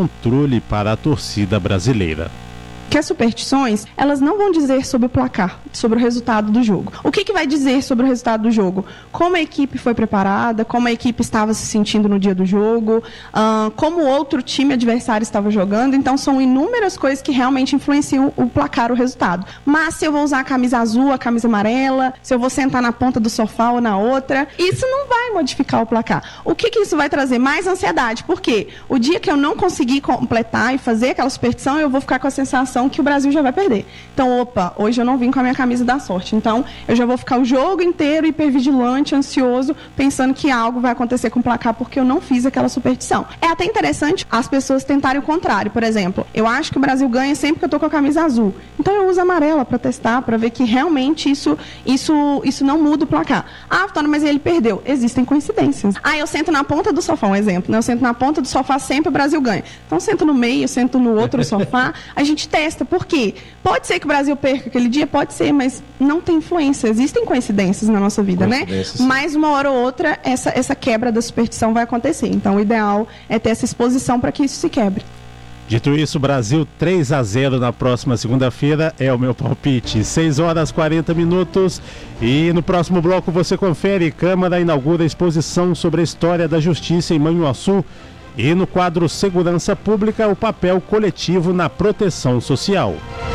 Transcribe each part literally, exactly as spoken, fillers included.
controle para a torcida brasileira. Que as superstições, elas não vão dizer sobre o placar, sobre o resultado do jogo. O que, que vai dizer sobre o resultado do jogo? Como a equipe foi preparada, como a equipe estava se sentindo no dia do jogo, uh, como o outro time adversário estava jogando. Então, são inúmeras coisas que realmente influenciam o placar, o resultado. Mas se eu vou usar a camisa azul, a camisa amarela, se eu vou sentar na ponta do sofá ou na outra, isso não vai modificar o placar. O que, que isso vai trazer? Mais ansiedade. Por quê? O dia que eu não conseguir completar e fazer aquela superstição, eu vou ficar com a sensação que o Brasil já vai perder. Então, opa, hoje eu não vim com a minha camisa da sorte. Então, eu já vou ficar o jogo inteiro hipervigilante, ansioso, pensando que algo vai acontecer com o placar porque eu não fiz aquela superstição. É até interessante as pessoas tentarem o contrário. Por exemplo, eu acho que o Brasil ganha sempre que eu tô com a camisa azul. Então, eu uso a amarela para testar, para ver que realmente isso, isso, isso não muda o placar. Ah, Vitória, mas ele perdeu. Existem coincidências. Ah, eu sento na ponta do sofá, um exemplo, né? Eu sento na ponta do sofá, sempre o Brasil ganha. Então, eu sento no meio, eu sento no outro sofá, a gente testa. Por quê? Pode ser que o Brasil perca aquele dia, pode ser, mas não tem influência. Existem coincidências na nossa vida, né? Mas uma hora ou outra, essa, essa quebra da superstição vai acontecer. Então, o ideal é ter essa exposição para que isso se quebre. Dito isso, Brasil três a zero na próxima segunda-feira é o meu palpite. seis horas e quarenta minutos. E no próximo bloco você confere: Câmara inaugura a exposição sobre a história da justiça em Manhuaçu. E no quadro Segurança Pública, o papel coletivo na proteção social.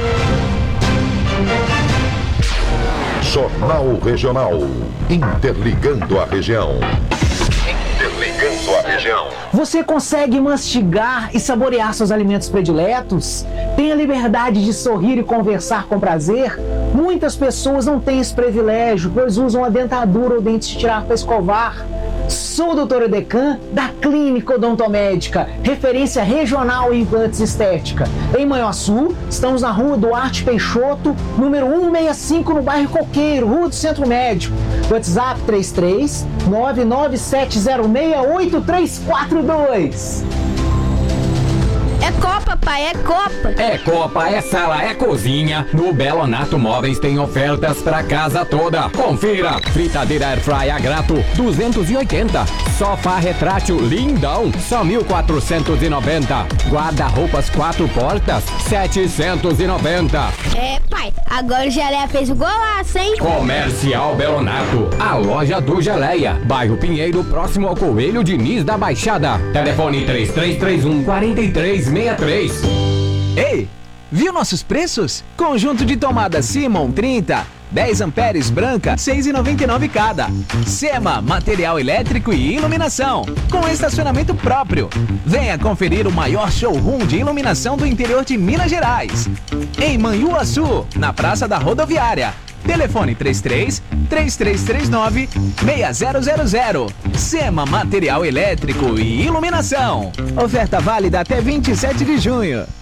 Jornal Regional. Interligando a região. Interligando a região. Você consegue mastigar e saborear seus alimentos prediletos? Tem a liberdade de sorrir e conversar com prazer? Muitas pessoas não têm esse privilégio, pois usam a dentadura ou dentes de tirar para escovar. Sou o doutor Edecan, da Clínica Odontomédica, referência regional em implantes estética. Em Manhuaçu, estamos na rua Duarte Peixoto, número cento e sessenta e cinco, no bairro Coqueiro, Rua do Centro Médico. WhatsApp três três nove nove sete zero seis oito três quatro dois. É Copa, pai, é Copa. É Copa, é sala, é cozinha. No Belonato Móveis tem ofertas pra casa toda. Confira. Fritadeira Airfry a grato, duzentos e oitenta. Sofá retrátil lindão, só mil quatrocentos e noventa. Guarda-roupas quatro portas, setecentos e noventa. É, pai, agora o Geleia fez o golaço, hein? Comercial Belonato, a loja do Geleia. Bairro Pinheiro, próximo ao Coelho Diniz da Baixada. Telefone três três três um, quatro três seis três. Ei, viu nossos preços? Conjunto de tomada Simon trinta, dez amperes branca, seis reais e noventa e nove cada. Sema, material elétrico e iluminação, com estacionamento próprio. Venha conferir o maior showroom de iluminação do interior de Minas Gerais. Em Manhuaçu, na Praça da Rodoviária. Telefone três três três três três nove seis zero zero zero. Sema Material Elétrico e Iluminação. Oferta válida até vinte e sete de junho.